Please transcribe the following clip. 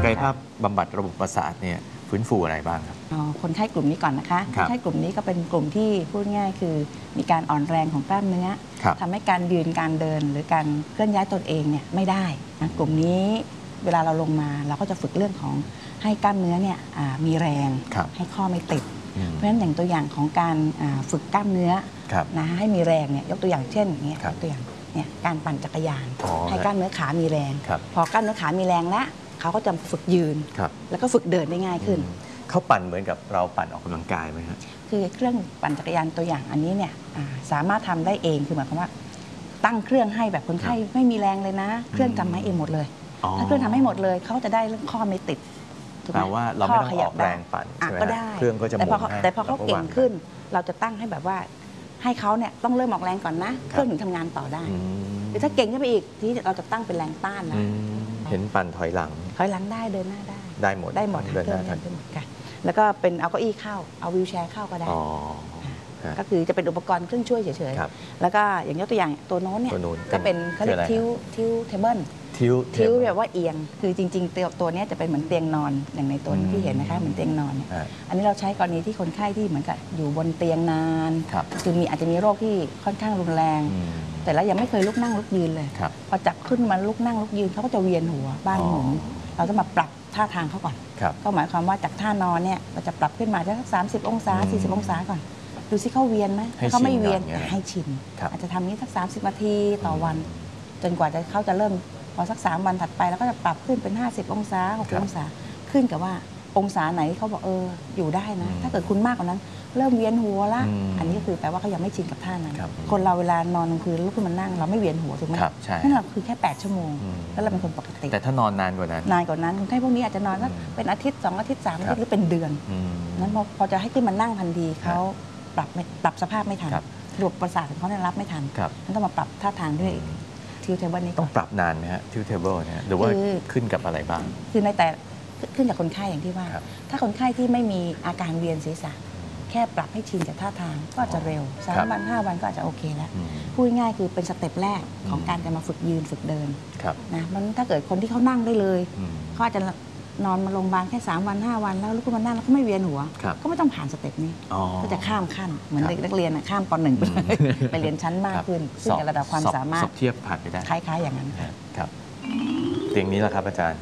กายภาพบำบัดระบบประสาทเนี่ยฟื้นฟูอะไรบ้างครับคนไข้กลุ่มนี้ก่อนนะคะคนไข้กลุ่มนี้ก็เป็นกลุ่มที่พูดง่ายคือมีการอ่อนแรงของกล้ามเนื้อทำให้การยืนการเดินหรือการเคลื่อนย้ายตนเองเนี่ยไม่ได้นะกลุ่มนี้เวลาเราลงมาเราก็จะฝึกเรื่องของให้กล้ามเนื้อเนี่ยมีแรงให้ข้อไม่ติดเพราะฉะนั้นอย่างตัวอย่างของการฝึกกล้ามเนื้อนะให้มีแรงเนี่ยยกตัวอย่างเช่นเนี่ยยกตัวอย่างเนี่ยการปั่นจักรยานให้กล้ามเนื้อขามีแรงพอกล้ามเนื้อขามีแรงแล้วเขาก็จะฝึกยืนแล้วก็ฝึกเดินได้ง่ายขึ้นเขาปั่นเหมือนกับเราปั่นออกกำลังกายไหมครับคือเครื่องปั่นจักรยานตัวอย่างอันนี้เนี่ยสามารถทำได้เองคือหมายความว่าตั้งเครื่องให้แบบคนไข้ไม่มีแรงเลยนะเครื่องทำให้เองหมดเลยถ้าเครื่องทำให้หมดเลยเขาจะได้เรื่องข้อไม่ติดแปลว่าเราไม่ต้องออกแรงปั่นใช่ไหมเครื่องก็จะหมุนให้แต่พอเขาเก่งขึ้นเราจะตั้งให้แบบว่าให้เขาเนี่ยต้องเริ่มออกแรงก่อนนะเครื่องถึงทำงานต่อได้หรือถ้าเก่งขึ้นไปอีกที่เราจะตั้งเป็นแรงต้านนะเห็นปั่นถอยหลังได้เดินหน้าได้หมดเดินหน้าทันหมดค่ะแล้วก็เป็นเอาเก้าอี้เข้าเอาวีลแชร์เข้าก็ได้ก็คือจะเป็นอุปกรณ์เครื่องช่วยเฉยๆแล้วก็อย่างยกตัวอย่างตัวโน้นเนี่ยก็เป็นเขาเรียกทิวเทเบิลทิวแบบว่าเอียงคือจริงๆตัวนี้จะเป็นเหมือนเตียงนอนอย่างในตัวที่เห็นนะคะเหมือนเตียงนอนเนี่ยอันนี้เราใช้กรณีที่คนไข้ที่เหมือนกับอยู่บนเตียงนานคืออาจจะมีโรคที่ค่อนข้างรุนแรงแต่แล้วยังไม่เคยลุกนั่งลุกยืนเลยพอจับขึ้นมาลุกนั่งลุกยืนเขาก็จะเวียนหัวบ้านหมุนเราจะมาปรับท่าทางเขาก่อนก็หมายความว่าจากท่านอนเนี่ยเราจะปรับขึ้นมาสัก30 องศา40 องศาก่อนดูซิเขาเวียนไหมถ้าเขาไม่เวียนให้ชินอาจจะทำนี้สัก30 นาทีต่อวันจนกว่าเขาจะเริ่มพอสัก3 วันถัดไปแล้วก็จะปรับขึ้นเป็น50 องศา60 องศาขึ้นกับว่าองศาไหนเขาบอกอยู่ได้นะถ้าเกิดคุณมากกว่านั้นเริ่มเวียนหัวละอันนี้ก็คือแปลว่าเขายังไม่ชินกับท่านั้นคนเราเวลานอนกลางคืนลุกขึ้นมานั่งเราไม่เวียนหัวถูกไหมนั่นเราคือแค่8 ชั่วโมงแล้วเราเป็นคนปกติแต่ถ้านอนนานกว่านั้นคนไข้พวกนี้อาจจะนอนสักเป็นอาทิตย์2 อาทิตย์3 อาทิตย์หรือเป็นเดือนนั้นพอจะให้ขึ้นมานั่งทันทีเขาปรับสภาพไม่ทันระบบประสาทของเขาเนี่ยรับไม่ทันนั้นต้องมาปรับท่าทางด้วยทิวเทเบิลนี้ต้องปรับนานไหมฮะทิวเทเบิลเนี่ยหรือว่าขึ้นกับอะไรบ้างคือในแต่ขึ้นจากคนไข้อย่างที่ว่าถ้าคนไข้ที่ไม่มีอาการเวียนศีรษะแค่ปรับให้ชินกับท่าทางก็จะเร็ว3 วัน 5 วันก็อาจจะโอเคแล้วพูดง่ายคือเป็นสเต็ปแรกของการจะมาฝึกยืนฝึกเดินนะมันถ้าเกิดคนที่เขานั่งได้เลยเขาอาจจะนอนมาโรงพยาบาลแค่3 วัน 5 วันแล้วลุกขึ้นมานั่งแล้วก็ไม่เวียนหัวก็ไม่ต้องผ่านสเต็ปนี้ก็จะข้ามขั้นเหมือนเด็กนักเรียนข้ามป .1 ไปเรียนชั้นมากขึ้นซึ่งระดับความสามารถสอบเทียบผ่านไปได้คล้ายๆอย่างนั้นครับเตียงนี้แหละครับอาจารย์